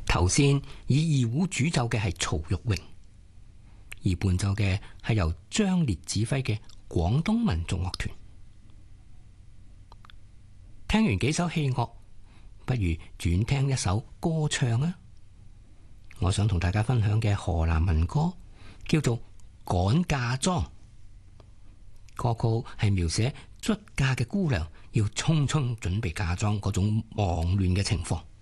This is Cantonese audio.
頭先以二胡主奏嘅係曹玉榮，而伴奏嘅係由張烈指揮嘅廣東民族樂團。聽完幾首器樂，不如轉聽一首歌唱啊！我想同大家分享嘅河南民歌叫做《趕嫁妝》，歌曲係描寫出嫁嘅姑娘要匆匆準備嫁妝嗰種忙亂嘅情況。